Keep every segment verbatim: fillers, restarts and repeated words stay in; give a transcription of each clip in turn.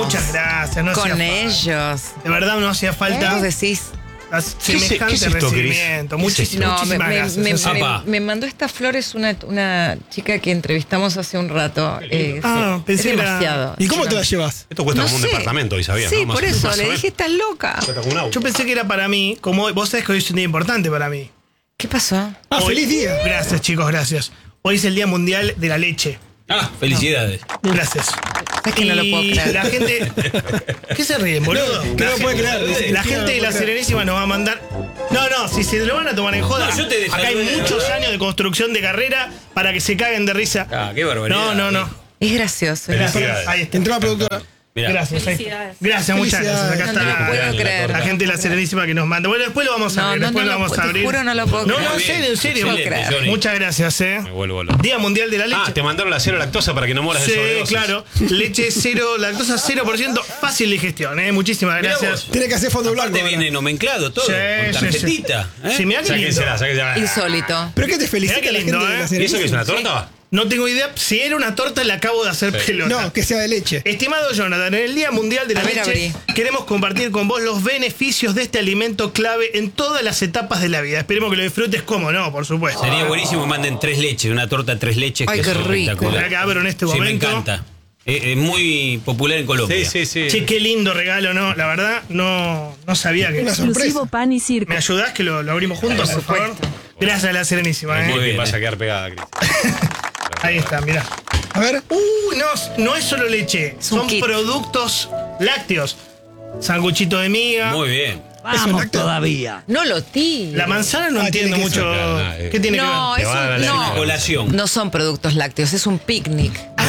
muchas gracias. No con hacía ellos. falta. De verdad no hacía falta. Vos decís. Semejante ¿Qué es esto, recibimiento. Muchísimas, No, me, muchísimas me, gracias. me, Eso. me, me mandó estas flores una, una chica que entrevistamos hace un rato. Eh, Ah, sí, pensé es que era- demasiado. ¿Y cómo te la llevas? Esto cuesta No como un sé. departamento, hoy sabía, Sí, ¿no? Más por o- eso más o le menos. dije, estás loca. Cuesta como un auto. Yo pensé que era para mí, como vos sabés que hoy es un día importante para mí. ¿Qué pasó? Ah, Hoy- feliz día. Gracias, chicos, gracias. Hoy es el Día Mundial de la Leche. Ah, felicidades. Gracias. Es que no lo puedo Y creer. la gente. ¿Qué se ríen, boludo? Que la no puede gente, creer. la gente de la Serenísima nos va a mandar. No, no, si se lo van a tomar en joda. No, yo te acá hay desayuné, muchos ¿verdad? años de construcción de carrera para que se caguen de risa. Ah, qué barbaridad. No, no, no. Es gracioso. Felicidades. Ahí está. Entró la productora. Mirá. Gracias, ahí está. Gracias, muchas gracias. Acá No te lo está puedo la, creer. la gente de la Serenísima que nos manda. Bueno, después lo vamos a No, abrir. no, después no lo lo vamos puedo- a te abrir. juro, no lo puedo No, creer. no, en serio, en serio. No puedo creer. Johnny. Muchas gracias, eh. Me vuelvo loco. Día Mundial de la Leche. Ah, te mandaron la cero lactosa para que no mueras de Sí, sobredosis. claro. Leche cero, lactosa cero por ciento, fácil digestión, ¿eh? Muchísimas Mirá gracias. vos. Tiene que hacer fondo blanco. Aparte ahora. viene nomenclado todo, Sí, con sí, tarjetita. ¿eh? Sí, mirá qué lindo. Sáquensela, sáquensela. Insólito. Pero que te felicita Mirá qué la lindo, gente de ¿eh? la ¿Y eso que es Serenísima. una torta? No tengo idea. Si era una torta, la acabo de hacer pelota. No, que sea de leche. Estimado Jonathan, en el Día Mundial de la A ver, Leche abrí. queremos compartir con vos los beneficios de este alimento clave en todas las etapas de la vida. Esperemos que lo disfrutes como no, por supuesto. Sería buenísimo que manden tres leches, una torta tres leches. Ay, que qué es rico. espectacular. Acá abro en este Sí, me momento. encanta. Es, es muy popular en Colombia. Sí, sí, sí. Che, qué lindo regalo, ¿no? La verdad, no, no sabía que... Una sorpresa. Exclusivo pan y circo. ¿Me ayudás que lo, lo abrimos juntos, por favor? Gracias a la Serenísima, Muy ¿eh? bien, bien, vas a eh. quedar pegada, Cris. Ahí está, mirá. A ver. Uh, no, no es solo leche, un son kit. productos lácteos. Sanguchito de miga. Muy bien. Vamos todavía. No lo tiro. La manzana no Ah, entiendo tiene que mucho. ser, claro, nada, eh. ¿Qué tiene No, que es Te va a dar un, la no, Colación. no son productos lácteos, es un picnic.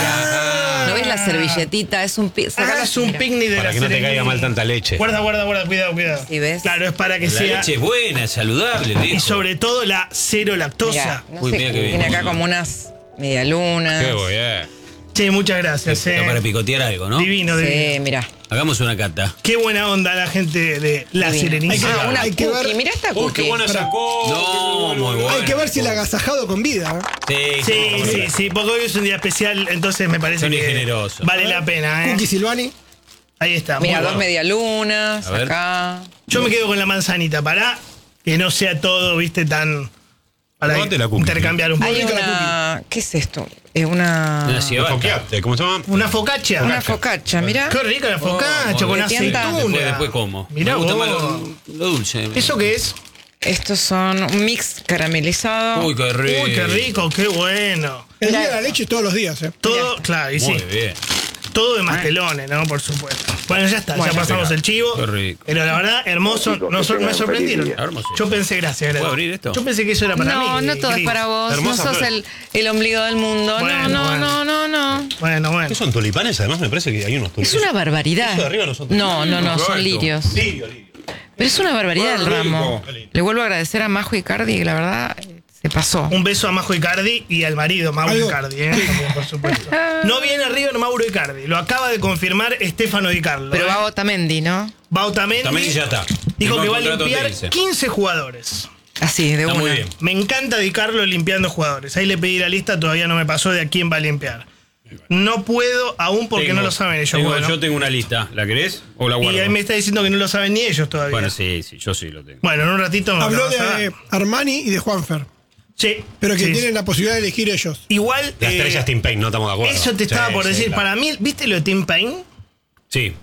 ¿No ves la servilletita? Es un picnic. ver? Ah, es un picnic de Para la que no te Serenísima. caiga mal tanta leche. Guarda, guarda, guarda, cuidado, cuidado. Sí, ¿ves? Claro, es para que La sea. leche es buena, es saludable, viejo. Y sobre todo la cero lactosa. Mirá, no Uy, sé, mirá qué bien. tiene acá como unas medialunas. Qué bien. Che, muchas gracias, Está para eh. picotear algo, ¿no? Divino, divino. Sí, mira. Hagamos una cata. Qué buena onda la gente de la Divino. Serenísima. Ah, una Hay que cookie. ver- Mirá esta Uy, cookie. qué buena sacó. No, muy bueno. Hay que ver si el agasajado con vida. ¿eh? Sí, Sí, sí, sí, porque hoy es un día especial, entonces me parece Son que generosos. vale la pena, ¿eh? Cookie Silvani. Ahí está. Mira, muy dos bueno. medialunas A ver. acá. Yo me quedo con la manzanita para que no sea todo, viste, tan. Para Levante la cookie. intercambiar un poco. Hay rica la una. ¿Qué es esto? Es una. Una La ciabatta. foquiate, ¿cómo se llama? Una focaccia. Una focaccia, mirá. Qué rica la focaccia Oh, con muy bien. aceituna. Después, después como. Mirá Me gusta vos. más lo, lo dulce. ¿Eso qué es? Estos son un mix caramelizado. Uy, qué rico. Uy, qué rico, qué bueno. El día de la leche todos los días. ¿eh? Todo, claro, y sí. Muy bien. Todo de mastelones, ¿no? Por supuesto. Bueno, ya está, Bueno, ya pasamos rico. el chivo. Qué rico. Pero la verdad, hermoso. Nos, me sorprendieron. Hermoso. Yo pensé, gracias, gracias. ¿Puedo abrir esto? Yo pensé que eso era para mí. No, no todo es Cris. para vos. Hermosa no sos flor. el, el ombligo del mundo. Bueno, no, no, bueno. no, no, no. Bueno, bueno. ¿Qué son tulipanes? Además me parece que hay unos Es tulipanes. una barbaridad. Eso de arriba no son No, no, no, son Correcto. lirios. Lirio, lirio. Pero es una barbaridad el Qué rico. ramo. Le vuelvo a agradecer a Majo Icardi, que la verdad eh, se pasó. Un beso a Majo Icardi y al marido, Mauro Algo- Icardi, ¿eh? También, por supuesto. No viene arriba Mauro Icardi, lo acaba de confirmar Stefano Di Carlo. Pero ¿eh? va Otamendi, ¿no? Bautamendi También ya está. dijo Firmó que va a contrato limpiar hotelce. quince jugadores. Así, de Está una. muy bien. Me encanta Di Carlo limpiando jugadores. Ahí le pedí la lista, todavía no me pasó de a quién va a limpiar. No puedo aún porque Tengo- no lo saben ellos. tengo- bueno. Yo tengo una lista. ¿La querés o la Y guardo? ahí me está diciendo que no lo saben ni ellos todavía. Bueno, Bueno, sí, sí, yo sí lo tengo. en un ratito me Habló lo vas a de dar. Armani y de Juanfer. Sí. Pero que sí. tienen la posibilidad de elegir ellos. Igual. La eh, estrella es Tim Payne, no estamos de acuerdo. Eso te estaba Sí, por sí, decir. claro. Para mí, ¿viste lo de Tim Payne? Sí,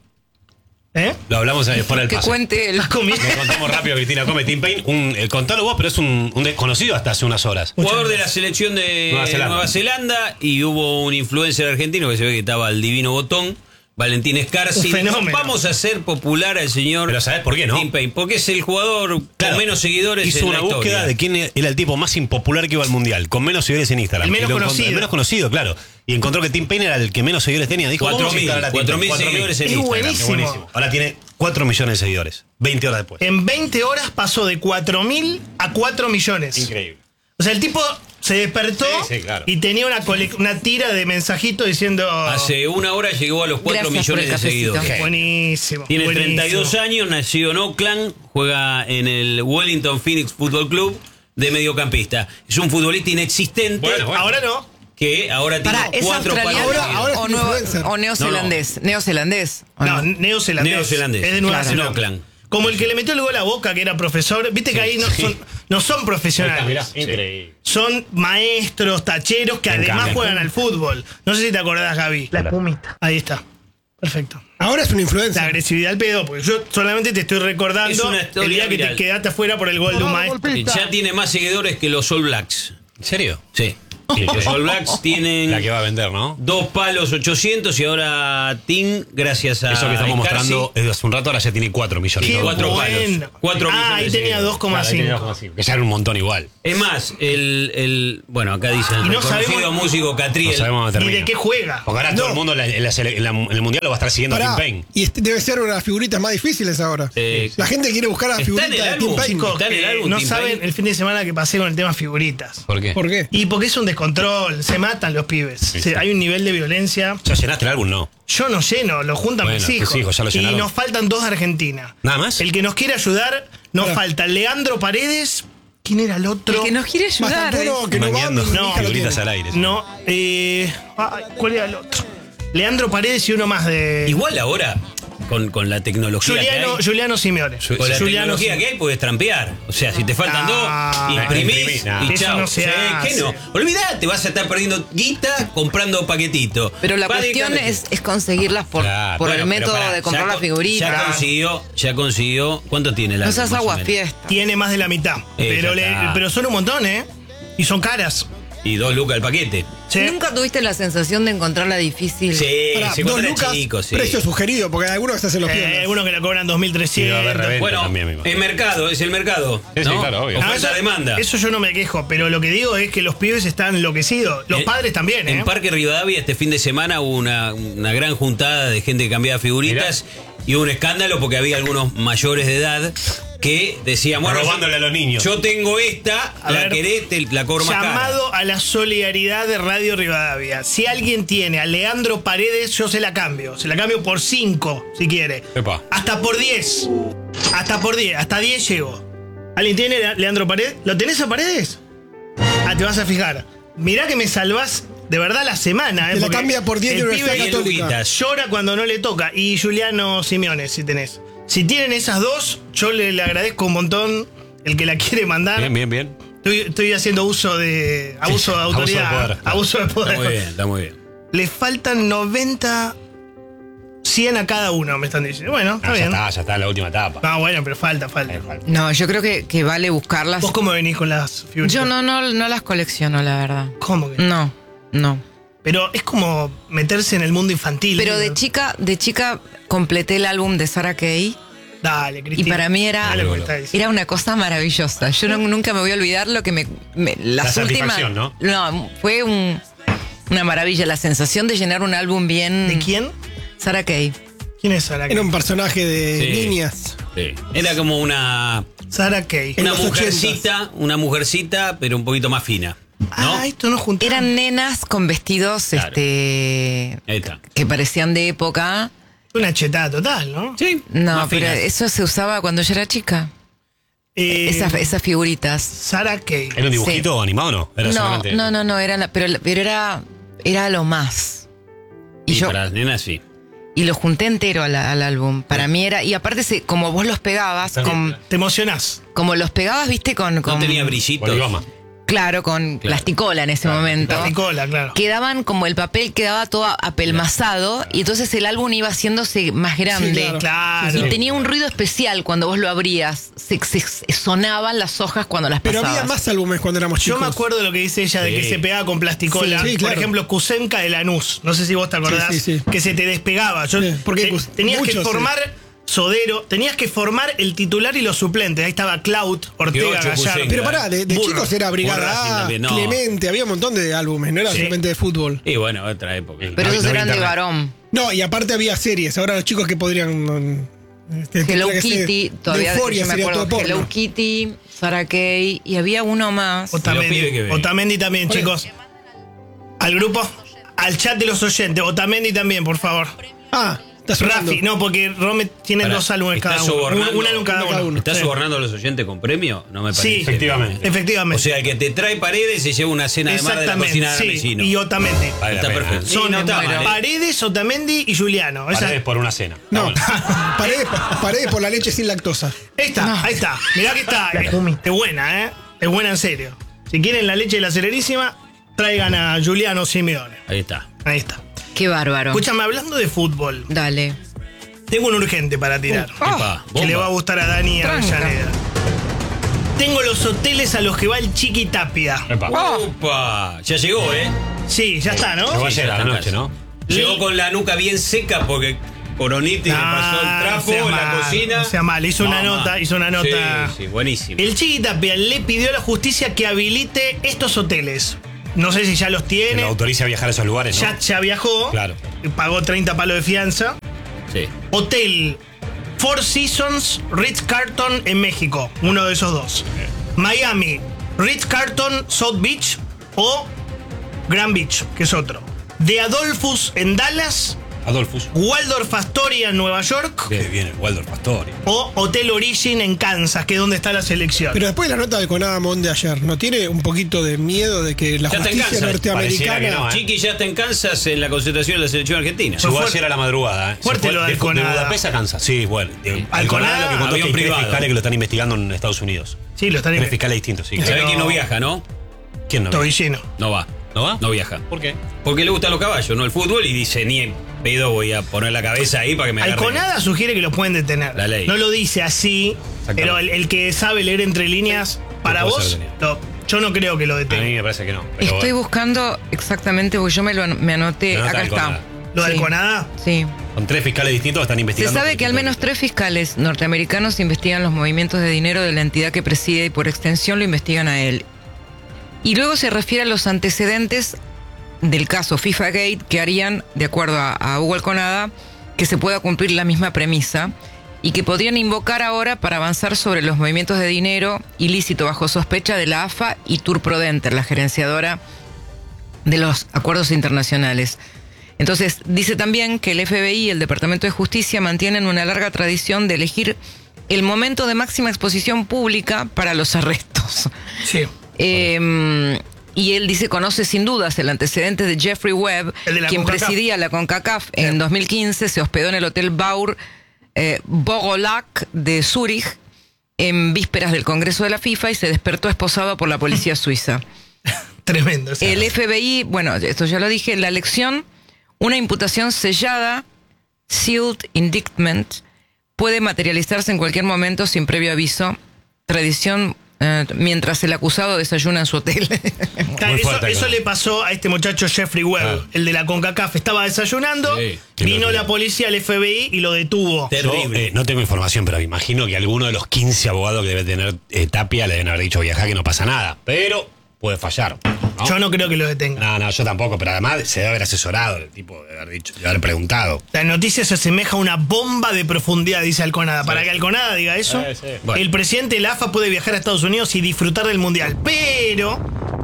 ¿Eh? Lo hablamos después del Que pase. cuente el. ¿Has comido? Lo contamos rápido, Cristina. Come Tim Payne. Un, eh, contalo vos, pero es un, un desconocido hasta hace unas horas. jugador de la selección de Nueva Nueva Zelanda. Zelanda. Y hubo un influencer argentino que se ve que estaba al divino botón, Valentín Escarci. Un fenómeno. Vamos a hacer popular al señor Pero ¿sabés por qué, no? Tim Payne, porque es el jugador Claro. con menos seguidores Hizo en una la búsqueda historia. de quién era el tipo más impopular que iba al mundial, con menos seguidores en Instagram. El menos Y lo encontró- conocido. El menos conocido, claro. Y encontró que Tim Payne era el que menos seguidores tenía. Dijo, Cuatro vamos a mil, instalar a Tim cuatro Payne. mil Cuatro seguidores en Es Instagram. buenísimo. Buenísimo. Ahora tiene cuatro millones de seguidores. veinte horas después. En veinte horas pasó de cuatro mil a cuatro millones. Increíble. O sea, el tipo se despertó Sí, sí, claro. y tenía una, cole- una tira de mensajitos diciendo. Hace una hora llegó a los cuatro Gracias por millones el de cafecito. seguidores. Buenísimo. Tiene buenísimo. treinta y dos años, nació en Oakland, juega en el Wellington Phoenix Football Club de mediocampista. Es un futbolista inexistente. Bueno, bueno. Ahora no. que ahora tiene Pará, ¿es cuatro australiano palos. Ahora- ahora es o, un nuevo- influencer. o neozelandés? ¿Neozelandés? ¿o No, no? neozelandés. Neozelandés. Es de Nueva Claro. Zelanda. Auckland. Como el que le metió el gol a Boca, que era profesor. Viste que ahí no son, no son profesionales. Mirá, increíble. Son maestros, tacheros que Me además encanta. juegan al fútbol. No sé si te acordás, Gaby. La espumita. Ahí está. Perfecto. Ahora es un La influencer. agresividad al pedo, porque yo solamente te estoy Es recordando una el historia día que te viral. quedaste afuera por el gol de un maestro. Eh, Ya tiene más seguidores que los All Blacks. ¿En serio? Sí. Los All Blacks tienen La que va a vender, ¿no? dos palos ochocientos y ahora Tim, gracias a Eso que estamos Icardi, mostrando desde hace un rato, ahora ya tiene cuatro millones. Qué Cuatro bueno. palos. Cuatro ah, millones ahí de tenía seguidores. dos coma Claro, ahí tiene dos cinco. coma cinco, que ya era un montón igual. Es más, el, el bueno, acá dice el Y no reconocido sabemos- músico No Catriel. sabemos dónde Ni termina. de qué juega. Porque ahora todo No. el mundo en, la- en la sele- en la- en el mundial lo va a estar siguiendo a Pará, Tim Payne. y este debe ser una de las figuritas más difíciles ahora. Eh, La gente quiere buscar a la ¿Está en figurita el de Tim álbum, Payne. chicos? Chicos, Está en el que álbum, no Tim saben Payne. el fin de semana que pasé con el tema figuritas. ¿Por qué? ¿Por qué? Y porque es un descontrol, se matan los pibes. Se- hay un nivel de violencia. ¿Ya llenaste el álbum? No. Yo no lleno, lo juntan Bueno, mis tus hijos. hijos ya lo y llenaron. nos faltan dos de Argentina. ¿Nada más? El que nos quiere ayudar, nos Pará. falta Leandro Paredes. ¿Quién era el otro? El que nos quiere ayudar. Bastantoro, que no va, Mangueando mi hija lo figuritas tiene. al aire. No, eh. ay, ¿cuál era el otro? Leandro Paredes y uno más de. Igual ahora, con, con la tecnología Juliano, que hay, Juliano Simeone. con la Juliano tecnología Simeone. que hay, puedes trampear. O sea, si te faltan Ah, dos, imprimís imprimís, nah. y Eso chao. no se Sí, hace. ¿qué no? Olvidate, vas a estar perdiendo guita comprando paquetitos. Pero la Va cuestión directamente. es, es conseguirlas por, Claro, por bueno, el pero método pará, de comprar Ya la con- figurita. Ya consiguió, ya consiguió. ¿Cuánto tiene la No seas agua fiesta. Tiene más de la mitad. Eh, pero, ya le- está. pero son un montón, ¿eh? Y son caras. Y dos lucas el paquete. Sí. ¿Nunca tuviste la sensación de encontrarla difícil? Sí, Pará, sí, dos cuando era lucas, chico, sí. precio sugerido, porque hay algunos que se hacen los Eh, piernas. uno que la cobran dos mil Sí, va a trescientos. haber reventa Bueno, también, me imagino. el mercado, es el mercado. Sí, sí, ¿no? claro, obvio. Ah, Oferta eso- demanda. Eso yo no me quejo, pero lo que digo es que los pibes están enloquecidos. Los En- padres también, ¿eh? En Parque Rivadavia este fin de semana hubo una, una gran juntada de gente que cambiaba figuritas y hubo un escándalo porque había algunos mayores de edad que decían, bueno, Robándole a los niños. yo tengo esta, A la ver, querés, te la cobro más cara. Llamado a la solidaridad de Radio Rivadavia. Si alguien tiene a Leandro Paredes, yo se la cambio. Se la cambio por cinco, si quiere. Epa. Hasta por diez. Hasta por diez. Hasta diez llego. ¿Alguien tiene a Leandro Paredes? ¿Lo tenés a Paredes? Ah, te vas a fijar. Mirá que me salvás de verdad la semana, ¿eh? Te la porque cambia por diez el de Universidad pibe Diez Católica. luquitas. llora cuando no le toca. Y Juliano Simeone, si tenés. Si tienen esas dos, yo le, le agradezco un montón el que la quiere mandar. Bien, bien, bien. Estoy, estoy haciendo uso de. Abuso de abuso de autoridad. poder. Abuso de poder. Está muy bien, está muy bien. Le faltan noventa, cien a cada uno, me están diciendo. Bueno, está Ah, ya bien. está, ya está en la última etapa. Ah, bueno, pero falta, falta. No, yo creo que, que vale buscarlas. ¿Vos cómo venís con las figuritas? Yo no, no, no las colecciono, la verdad. ¿Cómo que? No, no. Pero es como meterse en el mundo infantil. Pero ¿no? de chica, de chica completé el álbum de Sarah Kay Dale, y Cristina. para mí era, Dale, pues, está diciendo. era una cosa maravillosa. Yo no- nunca me voy a olvidar lo que me, me- las La últimas. satisfacción, ¿no? No, fue un- una maravilla la sensación de llenar un álbum bien. ¿De quién? Sarah Kay. ¿Quién es Sara Era Kay? un personaje de Sí. niñas. Sí. Era como una, Sara Kay. En una los mujercita, una mujercita, pero un poquito más fina. ¿No? Ah, esto no juntamos. Eran nenas con vestidos Claro. este Ahí está. que parecían de época. Una chetada total, ¿no? Sí. No, más pero finas. eso se usaba cuando yo era chica. Eh, Esas, esas figuritas. Sara Kay. ¿Era un dibujito animado o no? Era No, solamente. no, no, no, era la- pero, pero era, era lo más. Y Y yo para las nenas sí. y lo junté entero al, al álbum. Para mí era, y aparte se, como vos los pegabas, con, Te emocionás. como los pegabas, viste, con, No con tenía brillitos. Poligoma. claro, con plasticola en ese momento. La Nicola, claro. Quedaban como el papel quedaba todo apelmazado y entonces el álbum iba haciéndose más grande. claro. Claro. Y tenía un ruido especial cuando vos lo abrías. Se, se- sonaban las hojas cuando las Pero pasabas. había más álbumes cuando éramos Yo chicos. me acuerdo de lo que dice ella de Sí. que se pegaba con plasticola. Sí, sí, Por claro. ejemplo, Kusenka de Lanús. No sé si vos te acordás. Sí, sí, sí. Que se te despegaba. Yo, Sí, porque te- Kus- tenías que muchos, formar Sodero. Tenías que formar el titular y los suplentes. Ahí estaba Cloud, Ortega, ocho, Gallardo. Kusenka. Pero pará, de, de Burro. chicos era Burro Racing Brigada A, también, no. Clemente, había un montón de álbumes, no era Sí. solamente de fútbol. Y bueno, otra época. Pero No, esos no eran de internet. varón. No, y aparte había series, ahora los chicos que podrían... mm, este, Hello tendría que ser Kitty, de todavía Euphoria yo me sería acuerdo. todo porno. Hello Kitty, Sarah Kay y había uno más. Los pibes que Otamendi. ven. Otamendi también, chicos. Al grupo, al chat de los oyentes. Otamendi también, por favor. Ah, Estás sobrando. Rafi, no, porque Rome tiene Pará, dos álbumes ¿estás cada uno. sobornando? Un, un álbum cada Uno cada uno. uno. ¿Estás Sí. sobornando a los oyentes con premio? No me parece. Sí, Efectivamente. Efectivamente. O sea, el que te trae Paredes se lleva una cena de mar de la cocina de sí. Armesino. Y Otamendi. Vale la Está pena, perfecto. ¿eh? Sí, Son no está bueno. mal, ¿eh? Paredes, Otamendi y Juliano. Esa- Paredes por una cena. No, Está bueno. paredes, paredes por la leche sin lactosa. Ahí está, ahí está. Mirá que está. Es, es buena, ¿eh? Es buena en serio. Si quieren la leche de la celerísima, traigan a Juliano Simeone. Ahí está. Ahí está. Qué bárbaro. Escúchame, hablando de fútbol, Dale. tengo un urgente para tirar. Epa, que bomba. le va a gustar a Dani y a Tranca. Avellaneda. Tengo los hoteles a los que va el Chiqui Tapia. Epa. Opa, ya llegó, ¿eh? Sí, ya está, ¿no? Llegó Sí, ayer ya a la está noche, en ¿no? casa. Llegó con la nuca bien seca porque Coroniti le pasó el Ah, trapo no sea en la mal, cocina. no sea mal, hizo una Mamá. nota, hizo una nota. Sí, sí, buenísimo. El Chiqui Tapia le pidió a la justicia que habilite estos hoteles. No sé si ya los Que tiene. lo autoriza a viajar a esos lugares, ¿no? Ya, ya viajó. Claro. Pagó treinta palos de fianza. Sí. Hotel Four Seasons Ritz-Carlton en México. Uno de esos dos. Miami Ritz-Carlton South Beach o Grand Beach, que es otro. The Adolphus en Dallas. Adolfus. Waldorf Astoria en Nueva York. Que viene el Waldorf Astoria. O Hotel Origin en Kansas, que es donde está la selección. Pero después de la nota de Conada Mon de ayer, ¿no tiene un poquito de miedo de que la Ya está en justicia Kansas. norteamericana... Pareciera que no, ¿eh? Chiqui ya está en Kansas en la concentración de la selección argentina. Fue Llegó fuerte. ayer a la madrugada, ¿eh? Se Fuerte fue lo de de, de Alconada. Budapest a Kansas. Sí, bueno. De- Alconada, Alconada lo que contó es que avión hay tres privado. fiscales que lo están investigando en Estados Unidos. Sí, lo están Tres fiscales distintos, sí. ¿Sabés Pero- quién no viaja, no? ¿Quién no? Tobillino. No va. ¿No va? No viaja. ¿Por qué? Porque le gustan los caballos, no el fútbol, y dice, ni en pedo voy a poner la cabeza ahí para que me agarren. Alconada sugiere que los pueden detener. La ley. No lo dice así, Exactamente. pero el, el que sabe leer entre líneas, para puede vos, ser detenido. lo- yo no creo que lo A detenga. mí me parece que no. pero Estoy bueno. buscando exactamente porque yo me lo an- me anoté. Me anota Acá Alconada. está. ¿Lo de Sí. Alconada? Sí. Con tres fiscales distintos están Se investigando. sabe que al menos tres fiscales norteamericanos investigan los movimientos de dinero de la entidad que preside y por extensión lo investigan a él. Y luego se refiere a los antecedentes del caso FIFA Gate que harían, de acuerdo a, a Hugo Alconada, que se pueda cumplir la misma premisa y que podrían invocar ahora para avanzar sobre los movimientos de dinero ilícito bajo sospecha de la A F A y Tour Prodenter, la gerenciadora de los acuerdos internacionales. Entonces, dice también que el F B I y el Departamento de Justicia mantienen una larga tradición de elegir el momento de máxima exposición pública para los arrestos. Sí. Eh, y él dice, conoce sin dudas el antecedente de Jeffrey Webb, El de la quien CONCACAF. presidía la CONCACAF en dos mil quince, se hospedó en el Hotel Baur eh, Bogolac de Zúrich en vísperas del Congreso de la FIFA y se despertó esposado por la policía suiza. Tremendo. o sea. El F B I, bueno, esto ya lo dije, la elección, una imputación sellada, sealed indictment, puede materializarse en cualquier momento sin previo aviso, tradición, eh, mientras el acusado desayuna en su hotel. Claro, Muy eso, fuerte, eso claro. le pasó a este muchacho Jeffrey Webb, Claro. el de la CONCACAF. Estaba desayunando, Sí, que vino lo- la policía, el F B I y lo detuvo. Te- Yo, Terrible. eh, no tengo información, pero me imagino que alguno de los quince abogados que debe tener eh, Tapia le deben haber dicho viajar que no pasa nada. Pero puede fallar. ¿no? Yo no creo que lo detenga. No, no, yo tampoco, pero además se debe haber asesorado, el tipo debe haber dicho, debe haber preguntado. La noticia se asemeja a una bomba de profundidad, dice Alconada. Para que Alconada diga eso, Sí, sí. Bueno. el presidente de la A F A puede viajar a Estados Unidos y disfrutar del Mundial. Pero,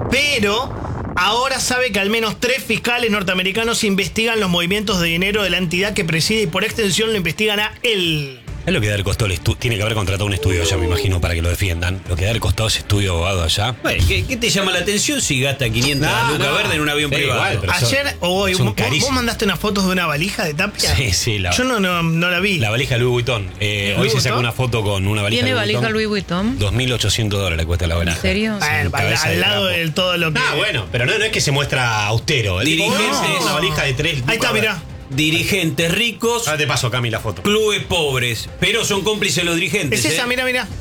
pero, ahora sabe que al menos tres fiscales norteamericanos investigan los movimientos de dinero de la entidad que preside y por extensión lo investigan a él. Es lo que debe haber costado el estudio. Tiene que haber contratado un estudio allá, me imagino, para que lo defiendan. Lo que debe haber costado ese estudio de abogado allá. Bueno, ¿qué, qué te llama la atención si gasta quinientas No, lucas no. verdes en un avión Sí, privado? igual, pero Ayer, son- o hoy, son vos, vos carísimos. mandaste unas fotos de una valija de Tapia. Sí, sí, la, Yo no, no, no la vi. la valija Louis Vuitton. Eh, hoy ¿Louis se sacó Vuitton? una foto con una valija ¿Tiene Louis valija Vuitton. Louis Vuitton? dos mil ochocientos dólares cuesta la valija. ¿En serio? Bueno, al, cabeza de al lado trapo. de todo lo que. Ah, bueno, pero no, no es que se muestra austero. El tipo, Dirigentes. no, una valija de tres. Ahí está, mirá. Dirigentes ricos, Ahora te paso, Cami, la foto. clubes pobres, pero son cómplices los dirigentes. Es esa, ¿eh? mira, mira.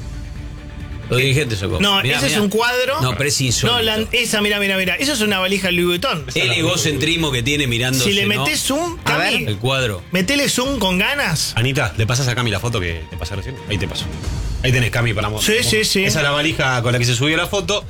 Los dirigentes son cómplices. No, Mirá, ese mirá. es un cuadro. No, pero es insólito. No, la- esa, mira, mira, mira. Eso es una valija Louis Vuitton. El egocentrismo que tiene mirándose, Si le ¿no? metés zoom, A ver. Cami, El cuadro. metele zoom con ganas. Anita, ¿le pasas a Cami la foto que te pasé recién? Ahí te paso. Ahí tenés, Cami, para mostrar. Sí, sí, sí. Esa es la valija con la que se subió la foto.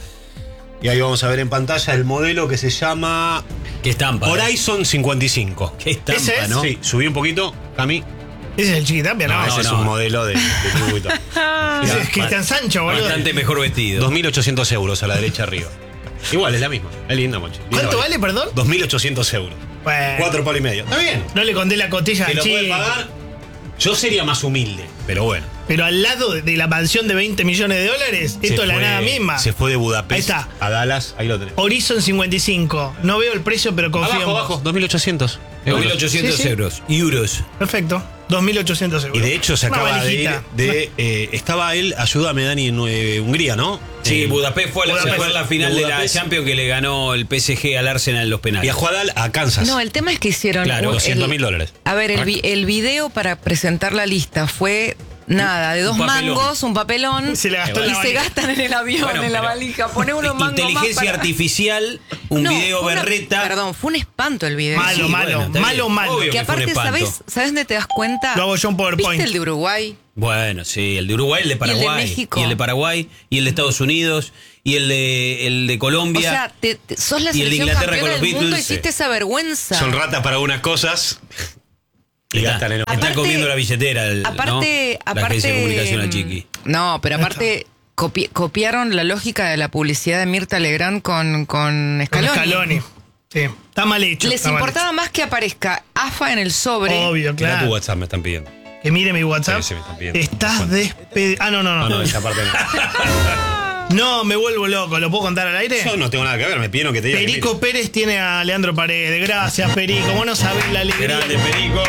Y ahí vamos a ver en pantalla el modelo que se llama Qué estampa. Horizon cincuenta y cinco. Qué estampa, ¿Ese es? ¿no? Sí, subí un poquito, Cami. Ese es el Chiquitapia, ¿no? No, ese no, es no. un modelo de, de Louis Vuitton. Ese es Cristian Sancho, boludo. Bastante mejor vestido. dos mil ochocientos euros a la derecha arriba. Igual, es la misma. Es linda, mochi. Linda ¿Cuánto valija. vale, perdón? dos mil ochocientos euros. Bueno, Cuatro palos y medio. Está bien. no le conté la costilla Si al lo puede chico. pagar, yo sería más humilde, pero bueno. Pero al lado de, de la mansión de veinte millones de dólares, esto Se es la fue- nada misma. Se fue de Budapest Ahí está. a Dallas, ahí lo tenés. Horizon cincuenta y cinco. No veo el precio, pero confío Abajo, en vos. abajo, dos mil ochocientos. dos mil ochocientos Sí, sí. euros. Euros. Perfecto. dos mil ochocientos euros. Y de hecho se Una acaba de ir valijita. de... eh, estaba él, ayúdame Dani, en eh, Hungría, ¿no? Sí, Eh, Budapest fue, a la- Budapest. fue a la final De de la Budapest. Champions que le ganó el P S G al Arsenal en los penales. Y a Juadal a Kansas. No, el tema es que hicieron. Claro, un- doscientos el- mil dólares. A ver, el, vi- el video para presentar la lista fue nada, de dos Un papelón. mangos, un papelón. Se le gastó en y la se valija. gastan en el avión, Bueno, en la pero- valija. Pone unos mangos más Inteligencia para- artificial, un No, video fue una- berreta. Perdón, fue un espanto el video. Malo, Sí, malo, bueno, está malo, bien. malo. Obvio Que que fue un aparte, espanto. ¿sabes, ¿sabes dónde te das cuenta? Lo hago yo en PowerPoint. ¿Viste el de Uruguay? Bueno, sí, el de Uruguay, el de Paraguay. México. Y el de Paraguay, y el de Estados Unidos, y el de, el de O Colombia. sea, te- te- sos la Y el de selección Inglaterra campeona con del los mundo, Beatles, hiciste sí. esa vergüenza. Son ratas para algunas cosas y Está- gastan en Están Aparte- comiendo la billetera. el- Aparte, ¿no? aparte. La agencia de comunicación a Chiqui. No, pero aparte copi- copiaron la lógica de la publicidad de Mirta Legrand con, con Con Scaloni. Scaloni. Sí. Está mal hecho. Les está mal importaba más que aparezca A F A en el sobre. hecho. Obvio, Mira tu claro. WhatsApp, me están pidiendo. Que mire mi WhatsApp. Sí, sí, me están pidiendo. Estás Bueno. despedido. Ah, no, no, no. No, no, esa parte no. No, me vuelvo loco. ¿Lo puedo contar al aire? Yo no tengo nada que ver, me pidieron que te diga. que Perico Pérez tiene a Leandro Paredes. Gracias, Perico. Vos no sabés la mire. alegría. Grande Perico.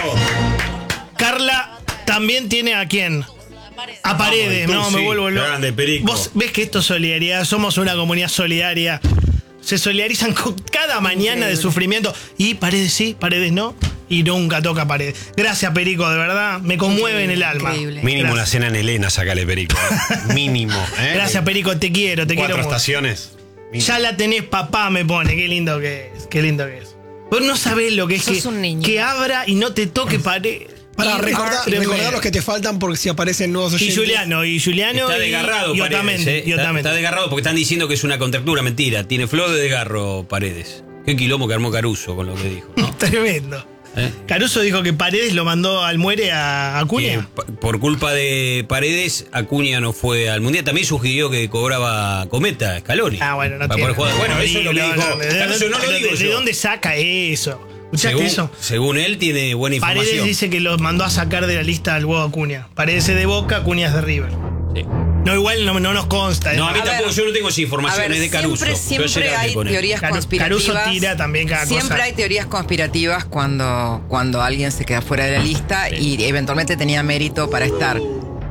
Carla también tiene a quién. A Paredes. tú No, me sí. vuelvo loco. Grande, Perico. Vos ves que esto es solidaridad. Somos una comunidad solidaria. Se solidarizan con cada mañana de sufrimiento. Y Paredes sí, Paredes no. Y nunca toca Paredes. Gracias, Perico, de verdad. Me conmueve en el alma. Increíble. Mínimo una Gracias. cena en Elena, sacale Perico. Mínimo, ¿eh? Gracias, Perico. Te quiero, te Cuatro quiero mucho. estaciones. Mínimo. Ya la tenés, papá, me pone. Qué lindo que es. Qué lindo que es. Vos no sabés lo que es Sos que, un niño. que abra y no te toque Paredes. Para Y- recordar, tremendo. recordar los que te faltan porque si aparecen nuevos Y oyentes. Juliano, y Juliano. Está y- desgarrado y Paredes. Otamendi, eh. y Está, Otamendi. está desgarrado porque están diciendo que es una contractura. Mentira. Tiene flor de desgarro Paredes. Qué quilombo que armó Caruso con lo que dijo. ¿no? Tremendo. ¿Eh? Caruso dijo que Paredes lo mandó al muere a Que, Acuña. pa- por culpa de Paredes, Acuña no fue al Mundial. También sugirió que cobraba Cometa, Scaloni. Ah, bueno, no para tiene. poder jugar. Bueno, eso es lo que No, dijo. no, ¿de- Caruso, no lo de- digo de- ¿De yo. dónde saca eso? ¿Escuchaste Según, eso? según él, tiene buena información. Paredes dice que los mandó a sacar de la lista al huevo Acuña. Paredes es de Boca, Acuña es de River. Sí. No, igual no, no nos consta. No, a mí A tampoco, ver, yo no tengo esa A información, ver, es de Caruso. siempre, Yo siempre ayer hablé hay con él. teorías Caru- conspirativas. Caruso tira también cada Siempre cosa. hay teorías conspirativas cuando, cuando alguien se queda fuera de la lista y eventualmente tenía mérito para estar.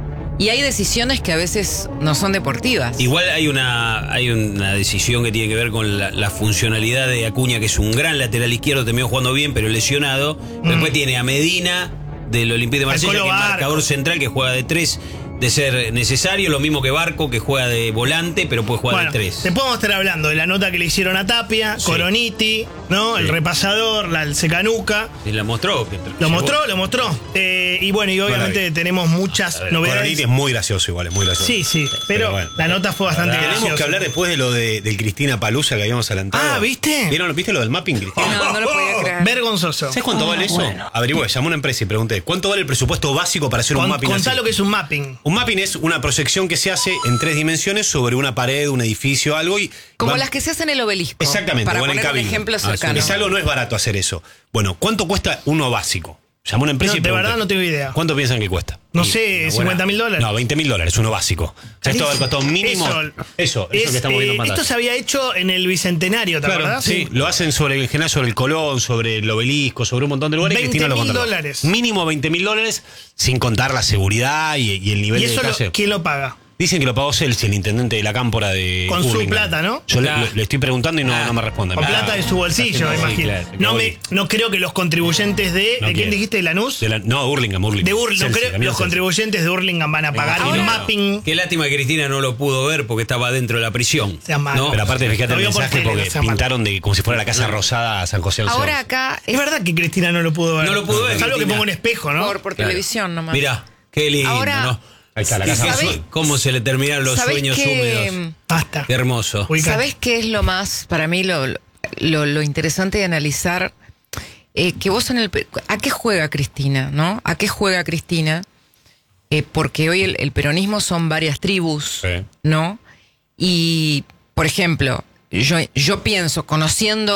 Y hay decisiones que a veces no son deportivas. Igual hay una hay una decisión que tiene que ver con la, la funcionalidad de Acuña, que es un gran lateral izquierdo, terminó jugando bien, pero lesionado. Después tiene a Medina del Olympique de Marsella, Colo que es Barco. marcador central, que juega de tres de ser necesario. Lo mismo que Barco, que juega de volante, pero puede jugar Bueno, de tres. te podemos estar hablando de la nota que le hicieron a Tapia, Sí. Coroniti, ¿no? El Sí. repasador, la, el secanuca. Y la mostró. que Lo llegó. mostró, lo mostró. Eh, y bueno, y obviamente Maravilla. tenemos muchas ver, novedades. Coroniti es muy gracioso igual, es muy gracioso. Sí, sí, pero, bueno. la nota fue bastante verdad, graciosa. Tenemos que hablar después de lo de, del Cristina Palusa que habíamos adelantado. Ah, ¿viste? ¿Vieron, ¿Viste lo del mapping, Cristina? No, no lo podía creer. Vergonzoso. ¿Sabes cuánto vale eso? Averigüé, llamé a una empresa y pregunté, ¿cuánto vale el presupuesto básico para hacer un Con, mapping contá así? lo que es un mapping. Un mapping es una proyección que se hace en tres dimensiones sobre una pared, un edificio, algo y... Como va- las que se hacen en el obelisco. Exactamente, Para o en el poner un Cabildo. ejemplo Ah, cercano. Es algo, no es barato hacer eso. Bueno, ¿cuánto cuesta uno básico? Llamó a una empresa No, y de pregunté, verdad no tengo idea. ¿cuánto piensan que cuesta? No Y sé, una buena- cincuenta mil dólares. No, veinte mil dólares, uno básico. O sea, esto va a haber costado mínimo... Eso, Eso, eso, es, que estamos viendo en eh, pantalla. esto se había hecho en el Bicentenario, ¿te Claro, acordás? sí, lo hacen sobre, en general sobre el Colón, sobre el Obelisco, sobre un montón de lugares. y veinte Cristina lo mil contrató. dólares. Mínimo veinte mil dólares, sin contar la seguridad y, y el nivel ¿Y de eso lo- detalle. quién lo paga? Dicen que lo pagó Celsi, el intendente de la cámpora de Con su Hurlingham. plata, ¿no? Yo le, Ah. le- le estoy preguntando y no, Ah. no me responde. Con Ah, plata de su bolsillo, me sí, imagino. claro, no, voy. me, no creo que los contribuyentes de... No ¿De quién quiere. dijiste? ¿De Lanús? De la- no, Hurlingham, Hurlingham. De Hurlingham. No Celsi, creo que amigo los Celsi. contribuyentes de Hurlingham van a pagar imagino un que no. mapping. Qué lástima que Cristina no lo pudo ver porque estaba dentro de la prisión. Sea malo. ¿no? Pero aparte, fíjate Lo el vio por mensaje tele, porque no sea malo. pintaron de como si fuera la Casa Rosada a San José del Ahora Sur. acá Es verdad que Cristina no lo pudo ver. No lo pudo ver, Salvo que Cristina. ponga un espejo, ¿no? por, por Claro. televisión nomás. Mirá, qué lindo, Ahora- ¿no? Ahí está la Y Casa qué ¿Sabés? su- cómo se le terminaron los ¿Sabés sueños que- húmedos. Basta. Qué hermoso. Ubicate. ¿Sabés qué es lo más, para mí, lo, lo, lo interesante de analizar? Eh, que vos en el... pe- ¿A qué juega Cristina, no? ¿A qué juega Cristina? Eh, porque hoy el, el peronismo son varias tribus, Sí. ¿no? Y, por ejemplo, yo, yo pienso, conociendo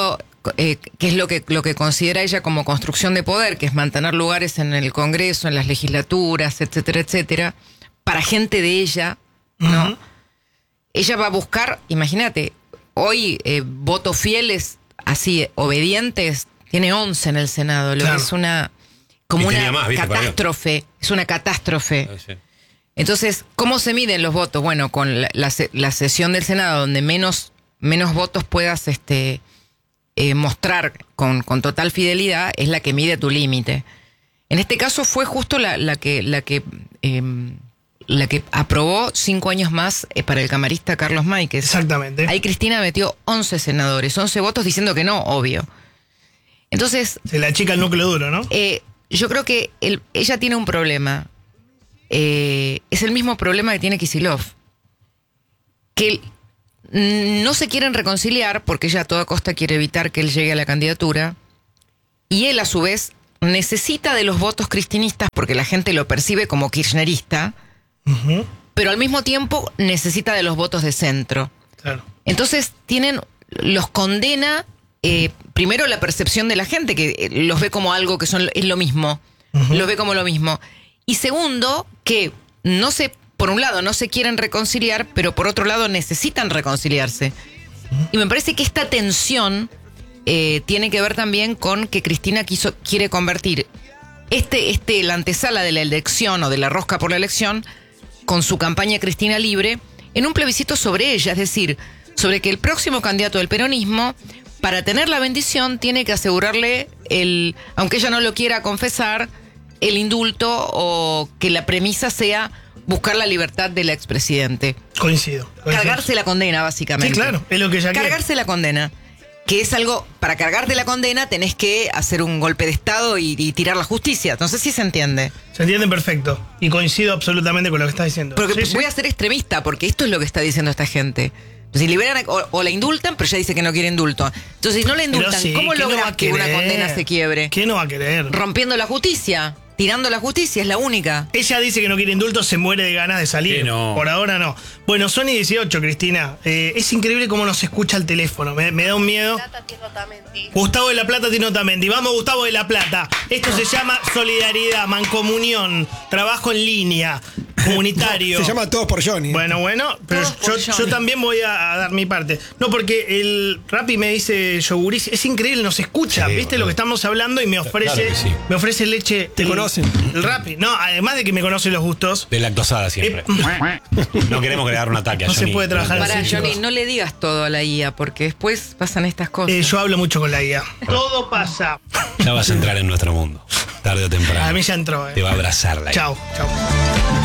eh, que es lo que, lo que considera ella como construcción de poder, que es mantener lugares en el Congreso, en las legislaturas, etcétera, etcétera, para gente de ella, ¿no? Uh-huh. Ella va a buscar, imagínate, hoy eh, votos fieles, así, obedientes, tiene once en el Senado, lo claro. que es una, como Y una más, ¿viste? catástrofe, es una catástrofe. Sí, sí. Entonces, ¿cómo se miden los votos? Bueno, con la, la, la sesión del Senado, donde menos, menos votos puedas este, eh, mostrar con, con total fidelidad, es la que mide tu límite. En este caso fue justo la, la que, la que, eh, la que aprobó cinco años más eh, para el camarista Carlos Máquez. Exactamente. Ahí Cristina metió once senadores, once votos diciendo que no, obvio. Entonces... Se la chica el núcleo duro, ¿no? Eh, yo creo que el, ella tiene un problema. Eh, es el mismo problema que tiene Kicillof. Que no se quieren reconciliar porque ella a toda costa quiere evitar que él llegue a la candidatura. Y él, a su vez, necesita de los votos cristinistas porque la gente lo percibe como kirchnerista. Uh-huh. Pero al mismo tiempo necesita de los votos de centro. Claro. Entonces tienen, los condena, eh, primero la percepción de la gente, que los ve como algo que son, es lo mismo. Uh-huh. Los ve como lo mismo. Y segundo, que no se, por un lado no se quieren reconciliar, pero por otro lado necesitan reconciliarse. Uh-huh. Y me parece que esta tensión eh, tiene que ver también con que Cristina quiso, quiere convertir este, este, la antesala de la elección o de la rosca por la elección, con su campaña Cristina Libre, en un plebiscito sobre ella, es decir, sobre que el próximo candidato del peronismo, para tener la bendición, tiene que asegurarle, el, aunque ella no lo quiera confesar, el indulto, o que la premisa sea buscar la libertad del expresidente. Coincido. coincido. Cargarse la condena, básicamente. Sí, claro, es lo que ella quiere. Cargarse la condena. Que es algo, para cargarte la condena tenés que hacer un golpe de Estado y, y tirar la justicia. No sé si se entiende. Se entiende perfecto. Y coincido absolutamente con lo que estás diciendo. Porque Sí, voy sí. a ser extremista, porque esto es lo que está diciendo esta gente. Si liberan o, o la indultan, pero ella dice que no quiere indulto. Entonces, si no la indultan, Pero sí, ¿cómo ¿quién no logras va a que una querer? condena se quiebre? ¿Quién no va a querer? Rompiendo la justicia, tirando la justicia, es la única. Ella dice que no quiere indulto, se muere de ganas de salir. Que no. Por ahora no. Bueno, Sony dieciocho, Cristina. Eh, es increíble cómo nos escucha el teléfono. Me, me da un miedo. Gustavo de la Plata tiene Otamendi. Vamos, Gustavo de la Plata. Esto se llama solidaridad, mancomunión, trabajo en línea, comunitario. Se llama Todos por Johnny. Bueno, bueno, pero Todos por yo, Johnny. yo también voy a, a dar mi parte. No, porque el Rappi me dice yogurí, es increíble, nos escucha, Sí, ¿viste boludo. lo que estamos hablando? Y me ofrece, Claro que sí. me ofrece leche. Te el- conocen. El Rappi. No, además de que me conoce los gustos. De lactosada siempre. No queremos crear un ataque a No se Johnny. puede trabajar Para así, Johnny, chicos. no le digas todo a la I A, porque después pasan estas cosas. Eh, yo hablo mucho con la I A. Todo pasa. Ya vas a entrar en nuestro mundo. Tarde o temprano. A mí ya entró, eh. Te va a abrazar la Chao, chao.